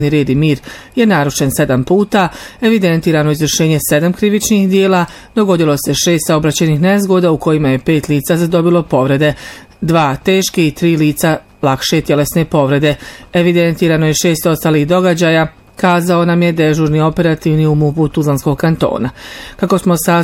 red i mir je narušen 7 puta, evidentirano izvršenje 7 krivičnih dijela, dogodilo se 6 saobraćajnih nezgoda u kojima je 5 lica zadobilo povrede, 2 teške i 3 lica lakše tjelesne povrede. Evidentirano je 6 ostalih događaja, kazao nam je dežurni operativni u MUP-u Tuzlanskog kantona. Kako smo